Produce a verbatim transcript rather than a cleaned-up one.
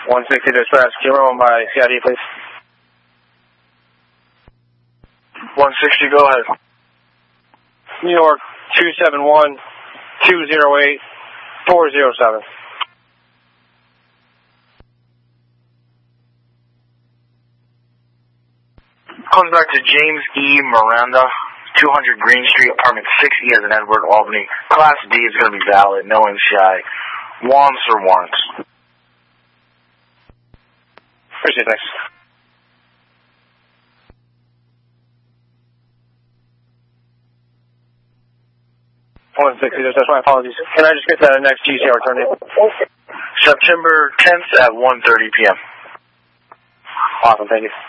one sixty dispatch, Kilo one by C I D, please. one sixty, go ahead. New York, two seven one, two zero eight, four zero seven. Comes back to James E. Miranda, two hundred Green Street, apartment six E as in Edward, Albany. Class D is going to be valid, no M C I. Wants or warrants? Appreciate it, thanks. one sixty, that's my apologies. Can I just get that next G C R turn in? September tenth at one thirty p m Awesome, thank you.